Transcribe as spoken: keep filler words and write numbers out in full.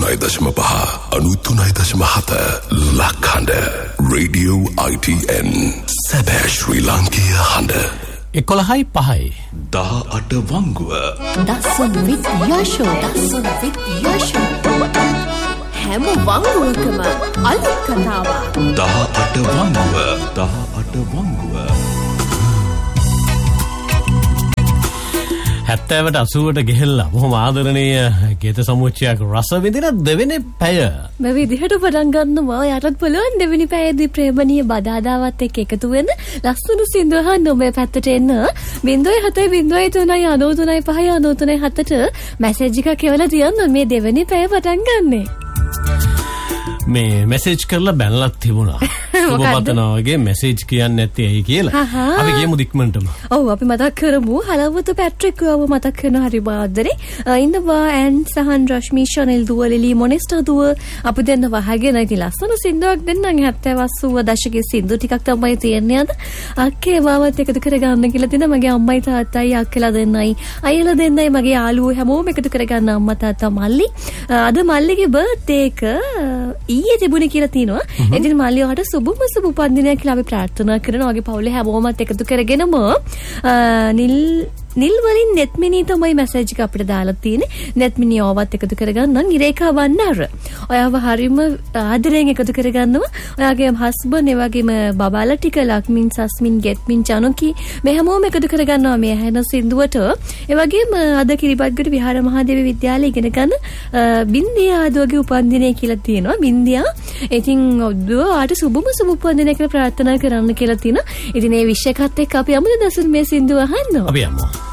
අනූතුනයි දශම පහ අනූතුනයි දශම හත ලක්හඬ රේඩියෝ I T N සැබෑ ශ්‍රී ලාංකීය හඬ එකොළහයි පහයි දහ අට වංගුව දසුන් විත් යශෝ දසුන් විත් යශෝ හැම වංගුවකම අලුත් කතාවක් දහ අට වංගුව දහ අට වංගුව හැත්තෑවට අසුවට ගෙහෙල්ලා බොහොම ආදරණීය ගීත සමුච්චයක් රස විඳින දෙවෙනි පැය මේ විදිහට පටන් ගන්නවා යටත් පුළුවන් දෙවෙනි පැයේදී ප්‍රේමණීය බදාදාවත් එක්ක එකතු වෙන ලස්සන සින්දුව අහන්න මේ පැත්තට එන්න බිංදුවයි හතයි බිංදුවයි තුනයි අනූතුනයි පහයි අනූතුනයි හතට මැසේජ් එකක් එවලා තියන්න මේ දෙවෙනි පැය පටන් ගන්නේ මේ මැසේජ් කරලා බැනලත් තිබුණා. ඔබ පතනවා වගේ මැසේජ් කියන්නේ නැත්තේ ඇයි කියලා. අපි කියමු දික්මන්ටම. ඔව් අපි මතක් කරමු. හලවත පැට්‍රික් ඔබ මතක් කරන හරි බාදරේ. ඉන්නවා ඇන් සහන් රශ්මි ෂනෙල් දුව ලිලි මොනෙස්ටර් දුව අපි දෙන්න වහගෙන ඉතින් ලස්සන සින්දුවක් දෙන්නම් හැත්තෑ අසූව දශකයේ සින්දු ටිකක් තමයි තියෙන්නේ අද. අක්කේ මාවත් එකතු කරගන්න කියලා තියෙන මගේ අම්මයි තාත්තයි අක්කලා දෙන්නයි අයියලා දෙන්නයි මගේ යාළුවෝ හැමෝම එකතු කරගන්න අම්මා තාත්තා මල්ලි. අද මල්ලිගේ බර්ත්ඩේ එක ඊයේ තිබුණේ කියලා තියෙනවා. එදින මල්ලියට සුබම සුබ උපන්දිනයක් කියලා අපි ප්‍රාර්ථනා කරනවා. වගේ පවුලේ හැමෝමත් එකතු කරගෙනම නිල් නිල් වලින් නෙත්මිනී තමයි මැසේජ් එක අපිට දාලා තියෙන්නේ. නෙත්මිනී ඕවත් එකතු කරගන්න ඉරේකා වන්නර. ඔයාව හරිම ආදරෙන් එකතු කරගන්නවා. ඔයාගේ හස්බන්ඩ් ඒ වගේම බබාලා ටික ලක්මින් සස්මින් ගෙත්මින් චනුකි මේ හැමෝම එකතු කරගන්නවා මේ හැන සින්දුවට. ඒ වගේම අද කිරිබත්ගොඩ විහාර මහදේව විද්‍යාලයේ ඉගෙන ගන්න බින්දියා ආදෝගේ උපන්දිනය කියලා තියෙනවා. බින්දියා ඉතින් ඔයාට සුබම සුබ උපන්දිනයක් කියලා ප්‍රාර්ථනා කරන්න කියලා තියෙනවා. ඉතින් මේ විශ් එකත් එක්ක අපි යමුද දසුන් මේ සින්දුව අහන්න. අපි යමු.